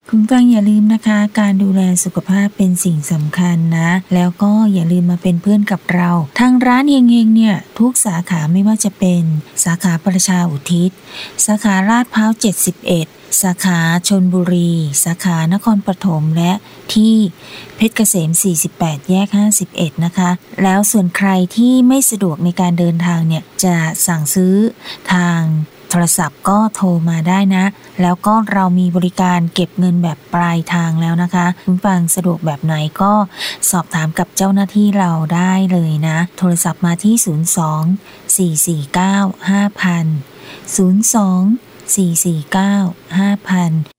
คุณฟังอย่าลืมนะคะการดูแลสุขภาพเป็นสิ่งสำคัญนะแล้วก็อย่าลืมมาเป็นเพื่อนกับเราทางร้านเฮงๆเนี่ยทุกสาขาไม่ว่าจะเป็นสาขาประชาอุทิศสาขาลาดพร้าว71สาขาชลบุรีสาขานครปฐมและที่เพชรเกษม48แยก51นะคะแล้วส่วนใครที่ไม่สะดวกในการเดินทางเนี่ยจะสั่งซื้อทางโทรศัพท์ก็โทรมาได้นะแล้วก็เรามีบริการเก็บเงินแบบปลายทางแล้วนะคะคุณฟังสะดวกแบบไหนก็สอบถามกับเจ้าหน้าที่เราได้เลยนะโทรศัพท์มาที่02 449 5000 02 449 5000